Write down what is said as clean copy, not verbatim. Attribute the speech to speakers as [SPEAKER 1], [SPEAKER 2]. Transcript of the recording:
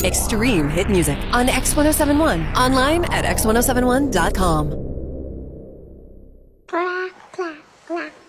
[SPEAKER 1] Extreme hit music on X1071. Online at x1071.com.
[SPEAKER 2] Black, black, black.